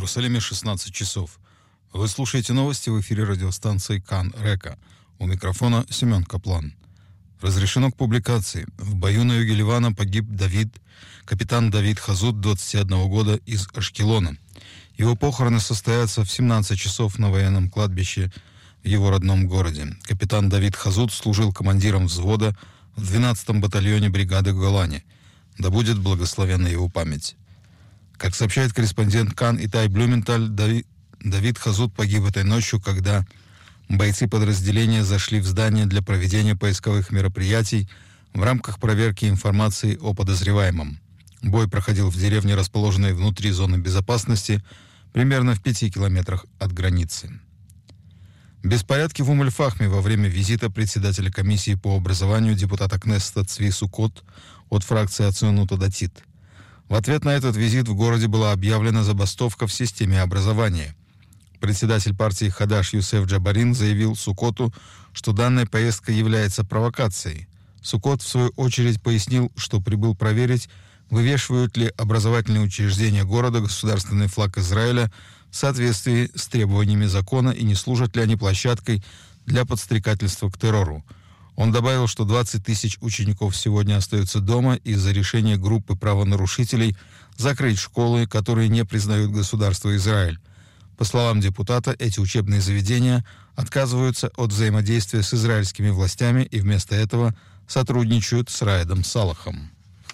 Иерусалиме 16 часов. Вы слушаете новости в эфире радиостанции Кан Река. У микрофона Семен Каплан. Разрешено к публикации. В бою на юге Ливана погиб капитан Давид Хазут, 21 года, из Ашкелона. Его похороны состоятся в 17 часов на военном кладбище в его родном городе. Капитан Давид Хазут служил командиром взвода в 12-м батальоне бригады Голани. Да будет благословенна его память. Как сообщает корреспондент Кан Итай Блюменталь, Давид Хазут погиб этой ночью, когда бойцы подразделения зашли в здание для проведения поисковых мероприятий в рамках проверки информации о подозреваемом. Бой проходил в деревне, расположенной внутри зоны безопасности, примерно в 5 километрах от границы. Беспорядки в Ум-эль-Фахме во время визита председателя комиссии по образованию депутата Кнессета Цви Сукот от фракции Ационута Датит. В ответ на этот визит в городе была объявлена забастовка в системе образования. Председатель партии Хадаш Юсеф Джабарин заявил Сукоту, что данная поездка является провокацией. Сукот, в свою очередь, пояснил, что прибыл проверить, вывешивают ли образовательные учреждения города государственный флаг Израиля в соответствии с требованиями закона и не служат ли они площадкой для подстрекательства к террору. Он добавил, что 20 тысяч учеников сегодня остаются дома из-за решения группы правонарушителей закрыть школы, которые не признают государство Израиль. По словам депутата, эти учебные заведения отказываются от взаимодействия с израильскими властями и вместо этого сотрудничают с Раедом Салахом.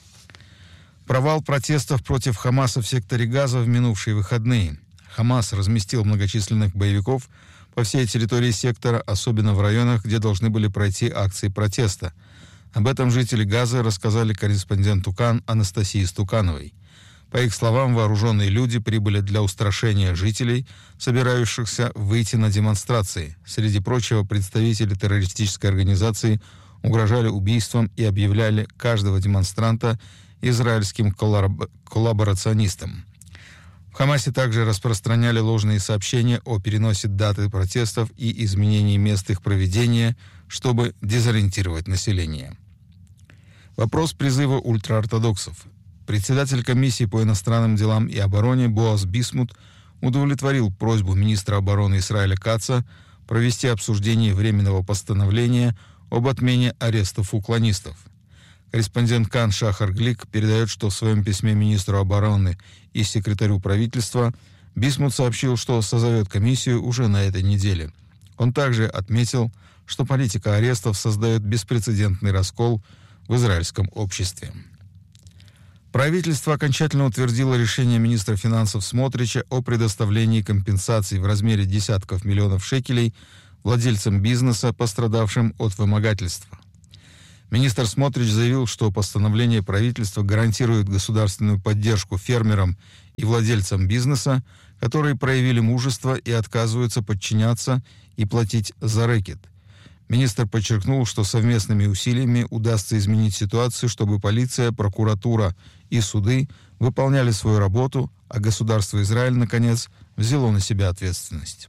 Провал протестов против Хамаса в секторе Газа в минувшие выходные. Хамас разместил многочисленных боевиков по всей территории сектора, особенно в районах, где должны были пройти акции протеста. Об этом жители Газа рассказали корреспонденту Кан Анастасии Стукановой. По их словам, вооруженные люди прибыли для устрашения жителей, собирающихся выйти на демонстрации. Среди прочего, представители террористической организации угрожали убийством и объявляли каждого демонстранта израильским коллаборационистом. В Хамасе также распространяли ложные сообщения о переносе даты протестов и изменении мест их проведения, чтобы дезориентировать население. Вопрос призыва ультраортодоксов. Председатель комиссии по иностранным делам и обороне Боаз Бисмут удовлетворил просьбу министра обороны Исраэля Каца провести обсуждение временного постановления об отмене арестов уклонистов. Корреспондент Кан Шахар Глик передает, что в своем письме министру обороны и секретарю правительства Бисмут сообщил, что созовет комиссию уже на этой неделе. Он также отметил, что политика арестов создает беспрецедентный раскол в израильском обществе. Правительство окончательно утвердило решение министра финансов Смотрича о предоставлении компенсаций в размере десятков миллионов шекелей владельцам бизнеса, пострадавшим от вымогательства. Министр Смотрич заявил, что постановление правительства гарантирует государственную поддержку фермерам и владельцам бизнеса, которые проявили мужество и отказываются подчиняться и платить за рэкет. Министр подчеркнул, что совместными усилиями удастся изменить ситуацию, чтобы полиция, прокуратура и суды выполняли свою работу, а государство Израиль, наконец, взяло на себя ответственность.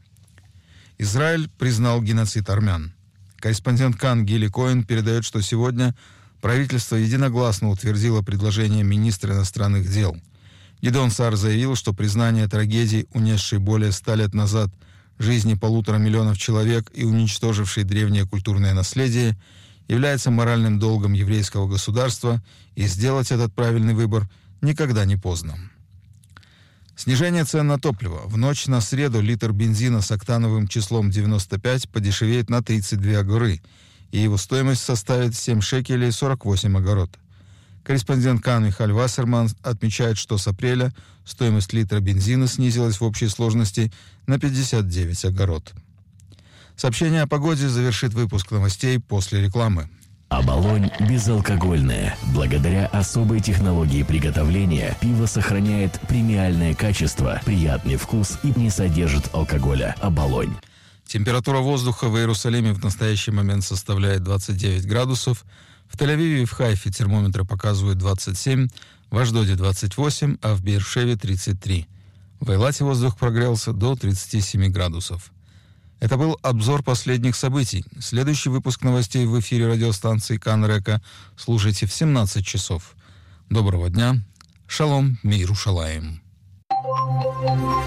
Израиль признал геноцид армян. Корреспондент Кан Гили Коэн передает, что сегодня правительство единогласно утвердило предложение министра иностранных дел. Гидеон Саар заявил, что признание трагедии, унесшей более 100 лет назад жизни 1,5 миллиона человек и уничтожившей древнее культурное наследие, является моральным долгом еврейского государства, и сделать этот правильный выбор никогда не поздно. Снижение цен на топливо. В ночь на среду литр бензина с октановым числом 95 подешевеет на 32 агоры, и его стоимость составит 7 шекелей 48 агорот. Корреспондент Кан Михаль Вассерман отмечает, что с апреля стоимость литра бензина снизилась в общей сложности на 59 агорот. Сообщение о погоде завершит выпуск новостей после рекламы. Оболонь безалкогольное. Благодаря особой технологии приготовления пиво сохраняет премиальное качество, приятный вкус и не содержит алкоголя. Оболонь. Температура воздуха в Иерусалиме в настоящий момент составляет 29 градусов. В Тель-Авиве и в Хайфе термометры показывают 27, в Ашдоде 28, а в Беэр-Шеве 33. В Эйлате воздух прогрелся до 37 градусов. Это был обзор последних событий. Следующий выпуск новостей в эфире радиостанции Кан Река слушайте в 17 часов. Доброго дня. Шалом, Мирушалаем.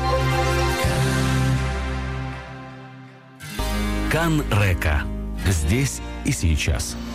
Кан Река. Здесь и сейчас.